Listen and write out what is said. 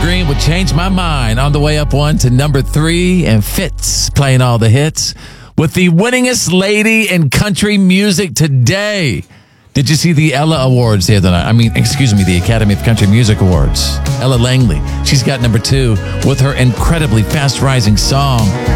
Green would Change My Mind on the way up one to number 3, and Fitz playing all the hits with the winningest lady in country music today. Did you see the Ella Awards the other night? The Academy of Country Music Awards. Ella Langley, she's got number 2 with her incredibly fast-rising song,